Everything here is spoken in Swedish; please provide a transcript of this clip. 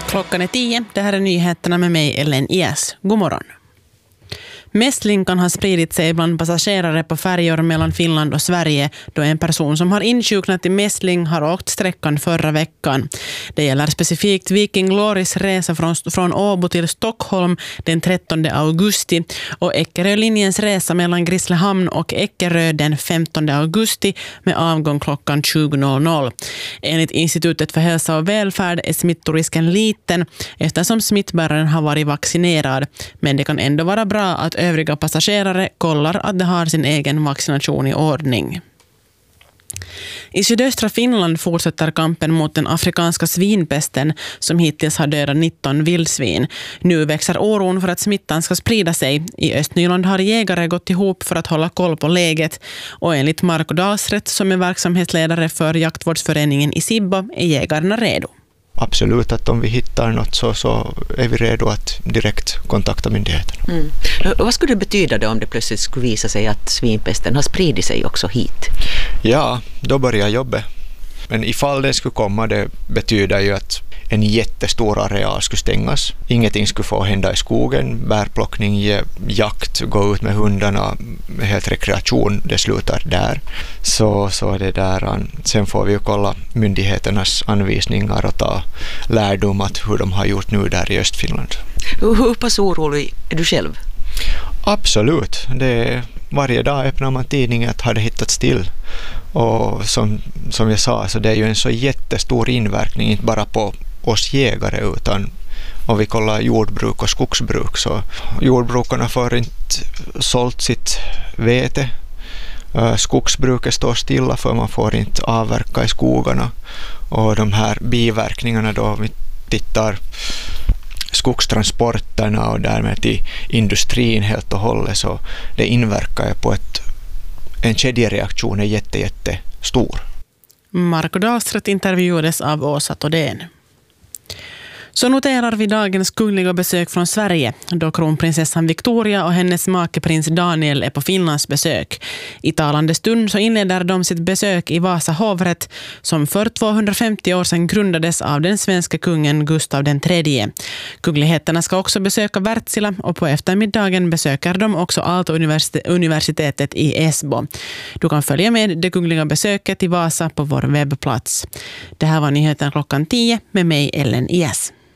Klockan är 10. Det här är nyheterna med mig, Ellen Ias. God morgon. Mässling kan ha spridit sig bland passagerare på färjor mellan Finland och Sverige då en person som har insjuknat i mässling har åkt sträckan förra veckan. Det gäller specifikt Viking Glorys resa från Åbo till Stockholm den 13 augusti och Eckerölinjens resa mellan Grisslehamn och Eckerö den 15 augusti med avgång klockan 20.00. Enligt Institutet för hälsa och välfärd är smittorisken liten eftersom smittbäraren har varit vaccinerad, men det kan ändå vara bra att övriga passagerare kollar att de har sin egen vaccination i ordning. I sydöstra Finland fortsätter kampen mot den afrikanska svinpesten som hittills har dödat 19 vildsvin. Nu växer oron för att smittan ska sprida sig. I Östnyland har jägare gått ihop för att hålla koll på läget. Och enligt Marko Dalsret, som är verksamhetsledare för jaktvårdsföreningen i Sibbo, är jägarna redo. Absolut, att om vi hittar något så är vi redo att direkt kontakta myndigheterna. Vad skulle det betyda då om det plötsligt skulle visa sig att svinpesten har spridit sig också hit? Ja, då börjar jobbet. Men ifall det skulle komma, det betyder ju att en jättestor areal skulle stängas. Ingenting skulle få hända i skogen, bärplockning, jakt, gå ut med hundarna, helt rekreation, det slutar där. Så det där. Sen får vi ju kolla myndigheternas anvisningar och ta lärdom att hur de har gjort nu där i Östfinland. Hur pass orolig är du själv? Absolut. Varje dag öppnar man tidningen att har det hittats till. Och som jag sa, så det är ju en så jättestor inverkning, inte bara på oss jägare utan om vi kollar jordbruk och skogsbruk, så jordbrukarna får inte sålt sitt vete. Skogsbruket står stilla för man får inte avverka i skogarna, och de här biverkningarna då vi tittar skogstransporterna och därmed till industrin helt och hållet, så det inverkar på en kedjereaktion är jättestor. Marko Dalsret intervjuades av Åsa Todén. Så noterar vi dagens kungliga besök från Sverige då kronprinsessan Victoria och hennes make prins Daniel är på Finlands besök. I talande stund så inleder de sitt besök i Vasa hovrätt som för 250 år sedan grundades av den svenska kungen Gustav III. Kungligheterna ska också besöka Wärtsilä och på eftermiddagen besöker de också Aalto-universitetet i Esbo. Du kan följa med det kungliga besöket i Vasa på vår webbplats. Det här var nyheten klockan 10 med mig, Ellen Ias.